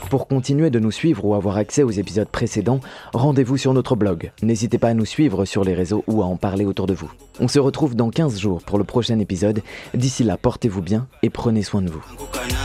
Pour continuer de nous suivre ou avoir accès aux épisodes précédents, rendez-vous sur notre blog. N'hésitez pas à nous suivre sur les réseaux ou à en parler autour de vous. On se retrouve dans 15 jours pour le prochain épisode. D'ici là, portez-vous bien et prenez soin de vous.